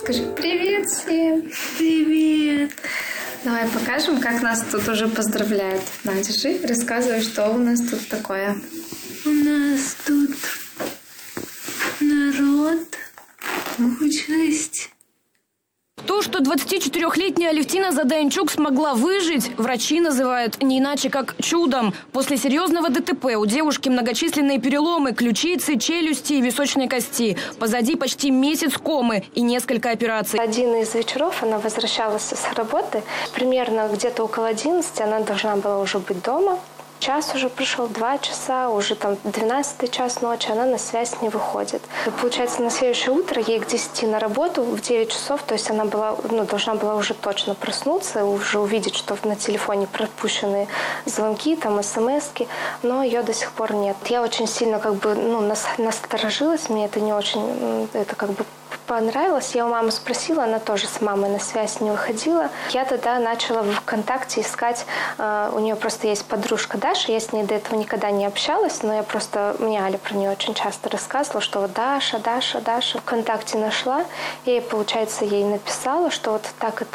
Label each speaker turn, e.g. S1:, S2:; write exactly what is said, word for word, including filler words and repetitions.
S1: Скажи привет всем.
S2: Привет.
S1: Давай покажем, как нас тут уже поздравляют. На, держи, рассказывай, что у нас тут такое.
S2: У нас тут народ, участь.
S3: То, что двадцатичетырёхлетняя Алевтина Задаянчук смогла выжить, врачи называют не иначе как чудом. После серьезного ДТП у девушки многочисленные переломы ключицы, челюсти и височной кости. Позади почти месяц комы и несколько операций.
S4: Один из вечеров она возвращалась с работы. Примерно где-то около одиннадцати она должна была уже быть дома. Час уже пришел, два часа, уже там двенадцатый час ночи, она на связь не выходит. Получается, на следующее утро ей к десяти на работу, в девять часов, то есть она была, ну, должна была уже точно проснуться, уже увидеть, что на телефоне пропущены звонки, там, смски, но ее до сих пор нет. Я очень сильно как бы, ну, насторожилась, мне это не очень, это как бы понравилось. Я у мамы спросила, она тоже с мамой на связь не выходила. Я тогда начала в ВКонтакте искать, э, у нее просто есть подружка Даша, я с ней до этого никогда не общалась, но я просто, мне Аля про нее очень часто рассказывала, что вот Даша, Даша, Даша. ВКонтакте нашла, и, получается, ей написала, что вот так и